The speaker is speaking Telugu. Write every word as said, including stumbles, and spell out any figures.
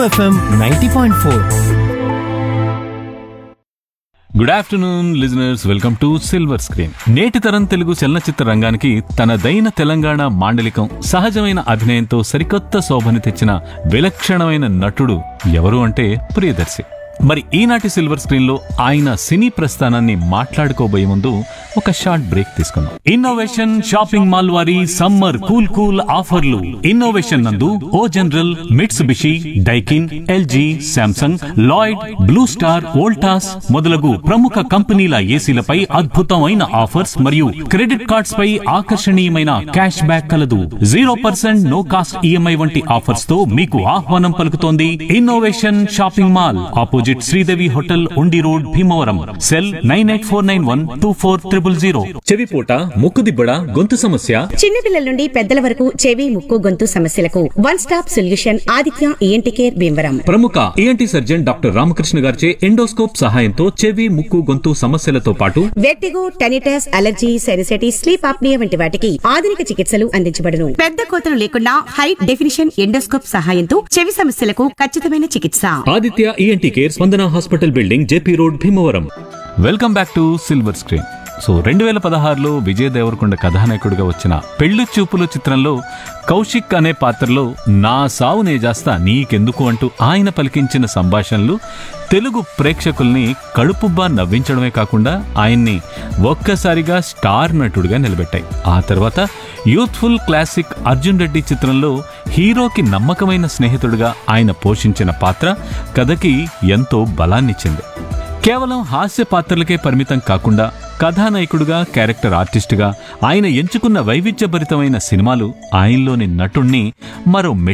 FM ninety point four. Good afternoon listeners, welcome to silver screen. నేటి తరం తెలుగు చలనచిత్ర రంగానికి తనదైన తెలంగాణ మాండలికం, సహజమైన అభినయంతో సరికొత్త శోభని తెచ్చిన విలక్షణమైన నటుడు ఎవరు అంటే ప్రియదర్శి. మరి ఈనాటి సిల్వర్ స్క్రీన్ లో ఆయన సినీ ప్రస్థానాన్ని మాట్లాడుకోబోయే ముందు ఒక షార్ట్ బ్రేక్ తీసుకుందాం. ఇన్నోవేషన్ షాపింగ్ మాల్ వారి సమ్మర్ కూల్ కూల్ ఆఫర్లు. ఇన్నోవేషన్ నందు ఓ general, Mitsubishi, Daikin, LG, Samsung, Lloyd, blue star, Voltas మొదలగు ప్రముఖ కంపెనీల ఏసీలపై అద్భుతమైన ఆఫర్స్ మరియు క్రెడిట్ కార్డ్స్ పై ఆకర్షణీయమైన క్యాష్ బ్యాక్ కలదు. Zero percent no cost EMI వంటి ఆఫర్స్ తో మీకు ఆహ్వానం పలుకుతోంది innovation shopping mall, opposite Sridevi hotel, ఉండి road, Bhimavaram. Cell nine eight four nine one two four triple zero. చెవిపోట, ముక్కుదిబ్బడ, గొంతు సమస్య, చిన్నపిల్లల నుండి పెద్దల వరకు చెవి, ముక్కు, గొంతు సమస్యలకు one stop solution Aditya ENT care Bhimavaram. ప్రముఖ ఈఎన్టీ సర్జన్ డాక్టర్ రామకృష్ణ గారిచే ఎండోస్కోప్ సహాయంతో చెవి, ముక్కు, గొంతు సమస్యలతో పాటు వెట్టిగో, tinnitus, allergy, sinusitis, sleep apnoea వంటి వాటికి ఆధునిక చికిత్సలు అందించబడును. పెద్ద కోతలు లేకుండా హై డెఫినిషన్ ఎండోస్కోప్ సహాయంతో చెవి సమస్యలకు ఖచ్చితమైన చికిత్స. ఆదిత్య ఈఎన్టీ కేర్, స్పందన hospital building, JP road, Bhimavaram. Welcome back to silver screen. So రెండు వేల పదహారులో విజయ్ దేవరకొండ కథానాయకుడిగా వచ్చిన పెళ్లి చూపులు చిత్రంలో కౌశిక్ అనే పాత్రలో నా సావు నే చేస్తా నీకెందుకు అంటూ ఆయన పలికించిన సంభాషణలు తెలుగు ప్రేక్షకుల్ని కడుపుబ్బా నవ్వించడమే కాకుండా ఆయన్ని ఒక్కసారిగా స్టార్ నటుడిగా నిలబెట్టాయి. ఆ తర్వాత యూత్ఫుల్ క్లాసిక్ అర్జున్ రెడ్డి చిత్రంలో హీరోకి నమ్మకమైన స్నేహితుడిగా ఆయన పోషించిన పాత్ర కథకి ఎంతో బలాన్నిచ్చింది. కేవలం హాస్య పాత్రలకే పరిమితం కాకుండా కథానాయకుడుగా, క్యారెక్టర్ ఆర్టిస్టుగా ఆయన ఎంచుకున్న వైవిధ్యభరితమైన సినిమాలు ఆయనలోని నటుణ్ణి మరో